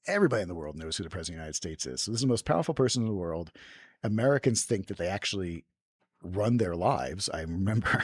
everybody in the world knows who the president of the United States is. So this is the most powerful person in the world. Americans think that they actually run their lives. I remember,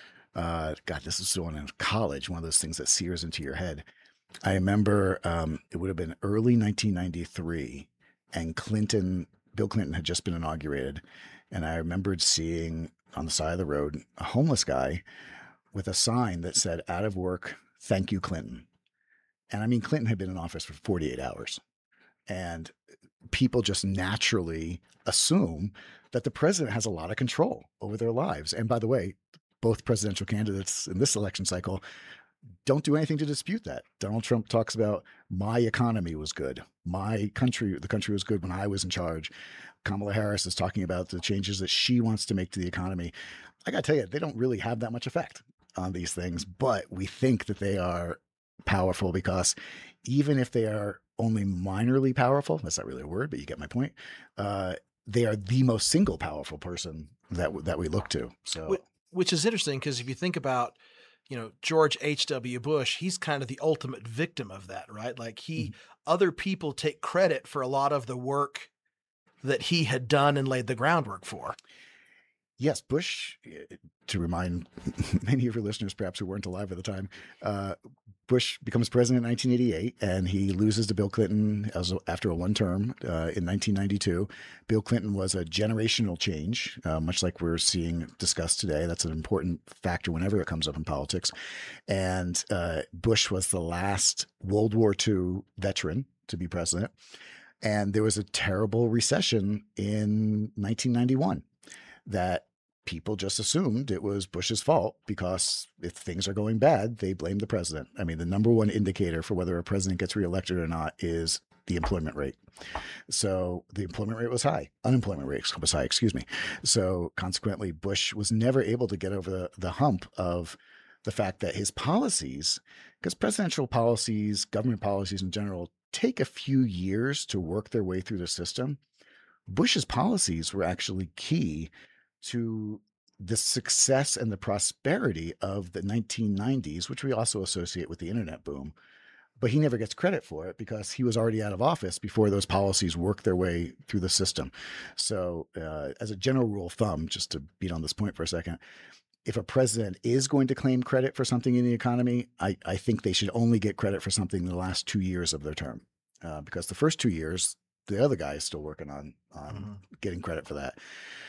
God, this was when in college, one of those things that sears into your head. I remember it would have been early 1993, and Bill Clinton had just been inaugurated. And I remembered seeing on the side of the road a homeless guy with a sign that said, "Out of work, thank you, Clinton." And I mean, Clinton had been in office for 48 hours. And people just naturally assume that the president has a lot of control over their lives. And by the way, both presidential candidates in this election cycle don't do anything to dispute that. Donald Trump talks about my economy was good. The country was good when I was in charge. Kamala Harris is talking about the changes that she wants to make to the economy. I got to tell you, they don't really have that much effect on these things, but we think that they are powerful because even if they are only minorly powerful, that's not really a word, but you get my point. They are the most single powerful person that we look to. So, which is interesting because if you think about, George H.W. Bush, he's kind of the ultimate victim of that, right? Like other people take credit for a lot of the work that he had done and laid the groundwork for. Yes, Bush, to remind many of your listeners, perhaps who weren't alive at the time, Bush becomes president in 1988, and he loses to Bill Clinton after a one term in 1992. Bill Clinton was a generational change, much like we're seeing discussed today. That's an important factor whenever it comes up in politics. And Bush was the last World War II veteran to be president. And there was a terrible recession in 1991 that people just assumed it was Bush's fault because if things are going bad, they blame the president. I mean, the number one indicator for whether a president gets reelected or not is the employment rate. So the employment rate was high. Unemployment rate was high, excuse me. So consequently, Bush was never able to get over the hump of the fact that his policies, because presidential policies, government policies in general, take a few years to work their way through the system. Bush's policies were actually key to the success and the prosperity of the 1990s, which we also associate with the internet boom. But he never gets credit for it because he was already out of office before those policies worked their way through the system. So as a general rule of thumb, just to beat on this point for a second, if a president is going to claim credit for something in the economy, I think they should only get credit for something in the last 2 years of their term. Because the first 2 years, the other guy is still working on getting credit for that.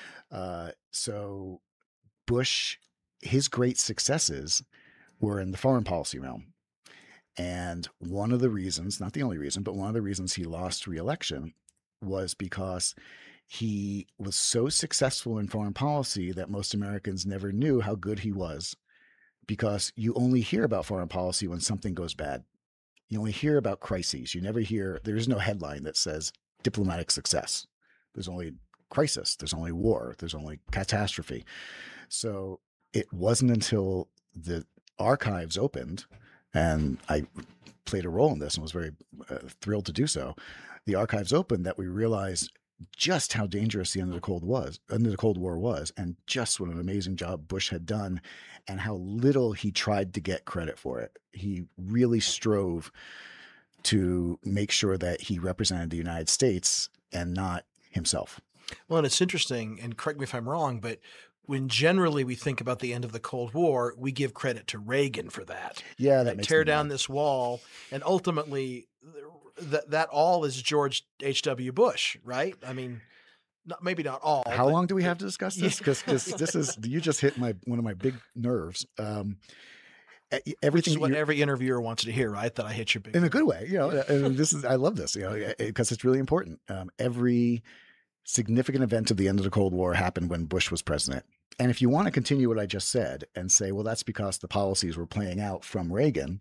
So Bush, his great successes were in the foreign policy realm. And one of the reasons, not the only reason, but one of the reasons he lost re-election was because he was so successful in foreign policy that most Americans never knew how good he was, because you only hear about foreign policy when something goes bad. You only hear about crises. You never hear, there is no headline that says diplomatic success. There's only crisis. There's only war. There's only catastrophe. So it wasn't until the archives opened, and I played a role in this and was very thrilled to do so. The archives opened that we realized just how dangerous the end of the Cold War was, and just what an amazing job Bush had done, and how little he tried to get credit for it. He really strove to make sure that he represented the United States and not himself. Well, and it's interesting, and correct me if I'm wrong, but when generally we think about the end of the Cold War, we give credit to Reagan for that. Yeah, that makes tear down this wall, and ultimately that all is George H.W. Bush, right? I mean, maybe not all. How long do we have to discuss this? Because this is, you just hit one of my big nerves. Everything, which is what every interviewer wants to hear, right? That I hit your big in a good way, and I love this, because it's really important. Every significant event of the end of the Cold War happened when Bush was president. And if you want to continue what I just said and say, well, that's because the policies were playing out from Reagan.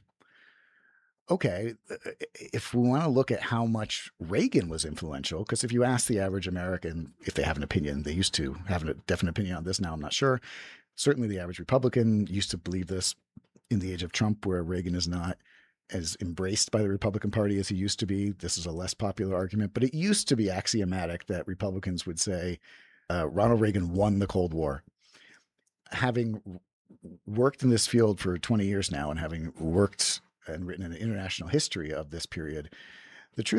Okay, if we want to look at how much Reagan was influential, because if you ask the average American if they have an opinion, they used to have a definite opinion on this. Now I'm not sure. Certainly the average Republican used to believe this in the age of Trump, where Reagan is not as embraced by the Republican Party as he used to be. This is a less popular argument, but it used to be axiomatic that Republicans would say Ronald Reagan won the Cold War. Having worked in this field for 20 years now, and having worked and written an international history of this period, the truth